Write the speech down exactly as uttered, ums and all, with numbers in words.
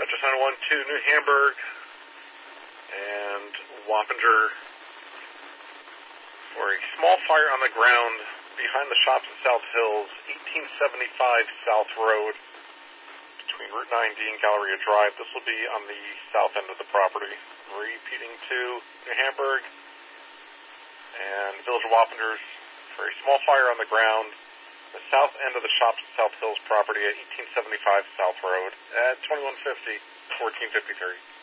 just nine one two New Hamburg and Wappinger for a small fire on the ground behind the shops at South Hills, eighteen seventy-five South Road, between Route nine D and Galleria Drive. This will be on the south end of the property. Repeating to New Hamburg and Village of Wappingers for a small fire on the ground, the south end of the shops at South Hills property at eighteen seventy-five South Road at twenty-one fifty, fourteen fifty-three.